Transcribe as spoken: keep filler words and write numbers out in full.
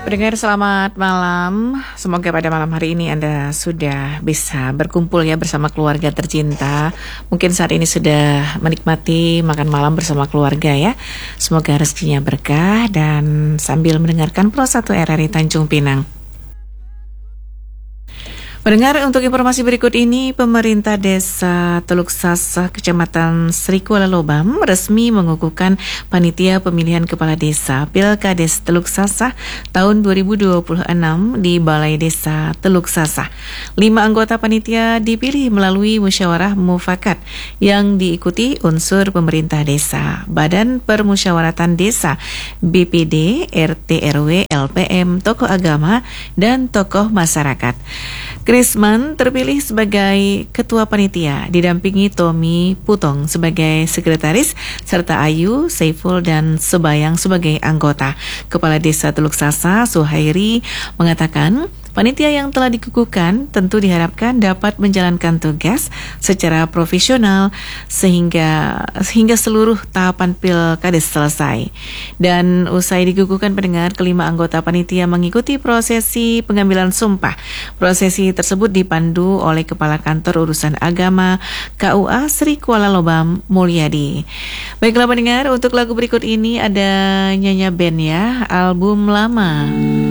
Pendengar selamat malam. Semoga pada malam hari ini Anda sudah bisa berkumpul ya bersama keluarga tercinta. Mungkin saat ini sudah menikmati makan malam bersama keluarga ya. Semoga rezekinya berkah dan sambil mendengarkan Pro satu R R I Tanjung Pinang. Mendengar untuk informasi berikut ini, pemerintah desa Teluk Sasah, Kecamatan Sri Kuala Lobam resmi mengukuhkan panitia pemilihan kepala desa Pilkades Teluk Sasah tahun dua ribu dua puluh enam di Balai Desa Teluk Sasah. Lima anggota panitia dipilih melalui musyawarah mufakat yang diikuti unsur pemerintah desa, Badan Permusyawaratan Desa, B P D, R T R W, L P M, tokoh agama, dan tokoh masyarakat. Krisman terpilih sebagai ketua panitia, didampingi Tommy Putong sebagai sekretaris, serta Ayu, Saiful, dan Sebayang sebagai anggota. Kepala Desa Teluk Sasah, Suhairi, mengatakan panitia yang telah dikukuhkan tentu diharapkan dapat menjalankan tugas secara profesional sehingga sehingga seluruh tahapan Pilkades selesai. Dan usai dikukuhkan pendengar, kelima anggota panitia mengikuti prosesi pengambilan sumpah. Prosesi tersebut dipandu oleh Kepala Kantor Urusan Agama K U A Sri Kuala Lobam Mulyadi. Baiklah pendengar, untuk lagu berikut ini ada Nyanya Band ya, album lama.